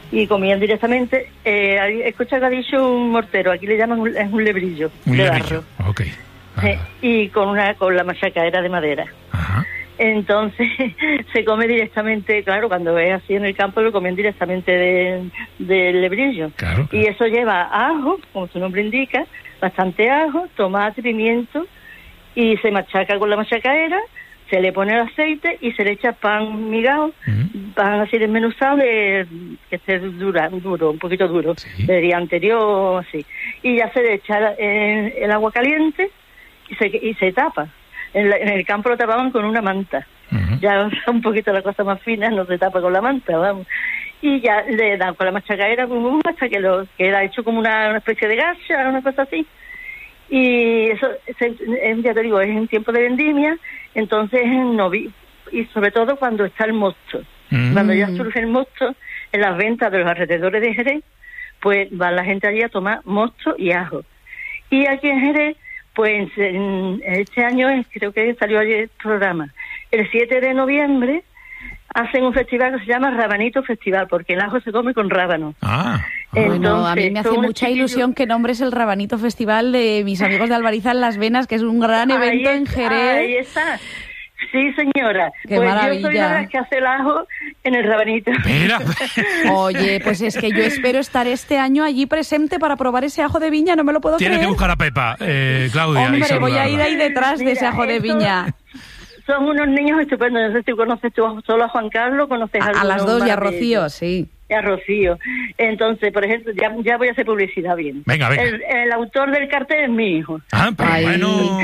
y comían directamente. Escucha que ha dicho un mortero, aquí le llaman es un lebrillo. Un de lebrillo, barro. ok. Y con la machacaera de madera. Ajá. Entonces se come directamente, claro, cuando es así en el campo lo comen directamente del lebrillo. Claro. Y eso lleva ajo, como su nombre indica, bastante ajo, tomate, pimiento, y se machaca con la machacaera, se le pone el aceite y se le echa pan migado, pan así desmenuzado, que esté duro, un poquito duro, del día anterior, así. Y ya se le echa el agua caliente y se tapa. En el campo lo tapaban con una manta. Ya un poquito la cosa más fina, no se tapa con la manta, vamos. Y ya le dan con la machacaera hasta que queda hecho como una especie de gacha, una cosa así. Y eso, ya te digo, es en tiempo de vendimia, entonces y sobre todo cuando está el mosto. Cuando ya surge el mosto, en las ventas de los alrededores de Jerez, pues va la gente allí a tomar mosto y ajo. Y aquí en Jerez, pues este año creo que salió ayer el programa. El 7 de noviembre hacen un festival que se llama Rabanito Festival, porque el ajo se come con rábano. Entonces, bueno, a mí me hace mucha ilusión que nombres el Rabanito Festival de mis amigos de Albariza en Las Venas, que es un gran evento en Jerez. Ahí está. Sí, señora. Qué pues maravilla. Yo soy la que hace el ajo en el Rabanito. Mira. Oye, pues es que yo espero estar este año allí presente para probar ese ajo de viña, no me lo puedo creer. Tienes que buscar a Pepa, Claudia. Hombre, voy a ir ahí detrás de ese ajo de viña. Son unos niños estupendos. No sé si conoces tú solo a Juan Carlos, conoces a las dos y a Rocío, sí. Y a Rocío. Entonces, por ejemplo, ya voy a hacer publicidad bien. Venga. El autor del cartel es mi hijo. Pero bueno.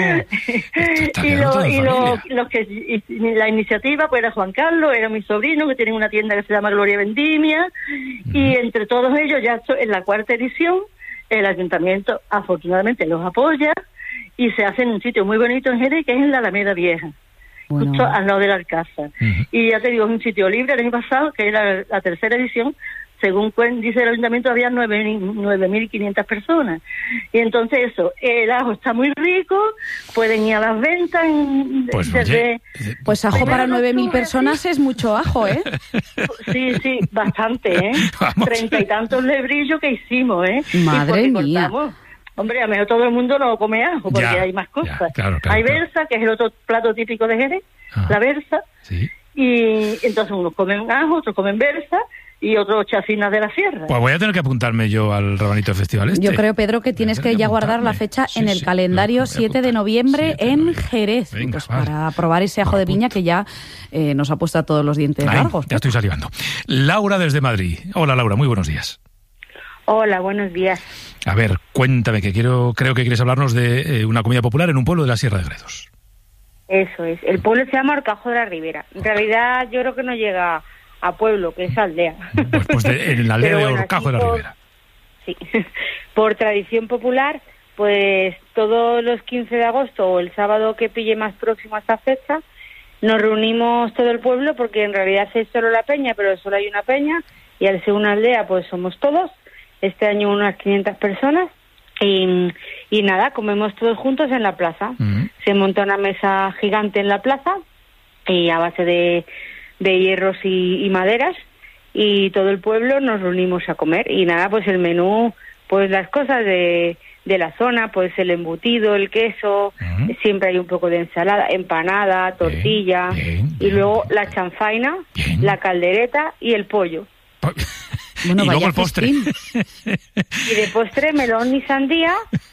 La iniciativa pues era Juan Carlos, era mi sobrino, que tiene una tienda que se llama Gloria Vendimia, y entre todos ellos ya en la 4ª edición, el ayuntamiento afortunadamente los apoya, y se hace en un sitio muy bonito en Jerez, que es en la Alameda Vieja. Bueno. Justo al lado del Alcázar. Y ya te digo, es un sitio libre. El año pasado, que era la 3ª edición, según dice el ayuntamiento, había 9.500 personas. Y entonces el ajo está muy rico, pueden ir a las ventas. Pues ajo para 9.000 personas es mucho ajo, ¿eh? Sí, bastante, ¿eh? Vamos. 30 y tantos lebrillos que hicimos, ¿eh? Madre mía. Hombre, a lo mejor todo el mundo no come ajo, porque hay más cosas. Claro, hay berza, que es el otro plato típico de Jerez, la berza. Sí. Y entonces unos comen ajo, otros comen berza y otros chacinas de la sierra. Pues voy a tener que apuntarme yo al Rabanito Festival Yo creo, Pedro, que tienes que ya guardar la fecha en el calendario, 7 de noviembre en Jerez. Venga, pues para probar ese ajo de viña que ya nos ha puesto a todos los dientes largos. Ya estoy salivando. Laura desde Madrid. Hola, Laura, muy buenos días. Hola, buenos días. A ver, cuéntame, que creo que quieres hablarnos de una comida popular en un pueblo de la Sierra de Gredos. Eso es. El pueblo se llama Horcajo de la Ribera. En realidad yo creo que no llega a pueblo, que es aldea. Pues en la aldea de Horcajo de la Ribera. Sí. Por tradición popular, pues todos los 15 de agosto o el sábado que pille más próximo a esta fecha, nos reunimos todo el pueblo, porque en realidad es solo la peña, pero solo hay una peña, y al ser una aldea pues somos todos. Este año unas 500 personas y nada, comemos todos juntos en la plaza. Se monta una mesa gigante en la plaza y a base de hierros y maderas, y todo el pueblo nos reunimos a comer. Y nada, pues el menú, pues las cosas de la zona, pues el embutido, el queso, siempre hay un poco de ensalada, empanada, tortilla, y luego la chanfaina, la caldereta y el pollo. Bueno, y luego el postre. Y de postre, melón y sandía,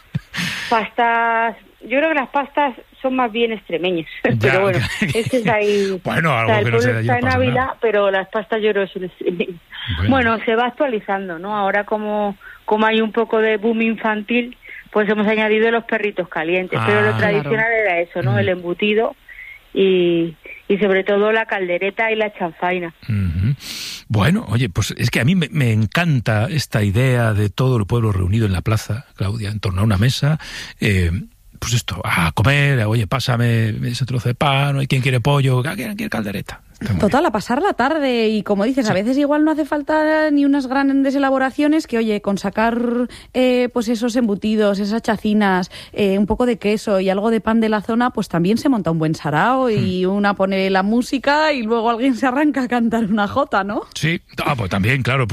pastas. Yo creo que las pastas son más bien extremeñas, pero bueno, ese es ahí. Bueno, algo que no sé de allí está no en pasa Ávila, nada. pero las pastas yo creo que son extremeñas. Bueno, se va actualizando, ¿no? Ahora como hay un poco de boom infantil, pues hemos añadido los perritos calientes, pero lo tradicional era eso, ¿no? El embutido y sobre todo la caldereta y la chanfaina. Bueno, oye, pues es que a mí me encanta esta idea de todo el pueblo reunido en la plaza, Claudia, en torno a una mesa, pues esto, a comer, oye, pásame ese trozo de pan, ¿hay quien quiere pollo? ¿Quién quiere caldereta? Total, a pasar la tarde, y como dices, a veces igual no hace falta ni unas grandes elaboraciones, que oye, con sacar pues esos embutidos, esas chacinas, un poco de queso y algo de pan de la zona, pues también se monta un buen sarao y una pone la música y luego alguien se arranca a cantar una jota, ¿no? Sí, pues también, claro.